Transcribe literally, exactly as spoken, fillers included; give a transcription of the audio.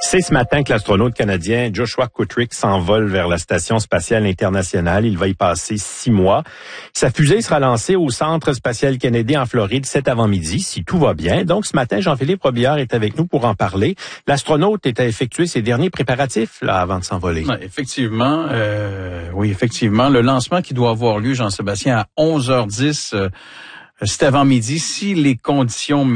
C'est ce matin que l'astronaute canadien Joshua Kutrick s'envole vers la Station spatiale internationale. Il va y passer six mois. Sa fusée sera lancée au Centre spatial Kennedy en Floride cet avant-midi, si tout va bien. Donc ce matin, Jean-Philippe Robillard est avec nous pour en parler. L'astronaute est à effectuer ses derniers préparatifs là avant de s'envoler. Ouais, effectivement, euh, oui, effectivement. Le lancement qui doit avoir lieu, Jean-Sébastien, à onze heures dix, euh, cet avant-midi, si les conditions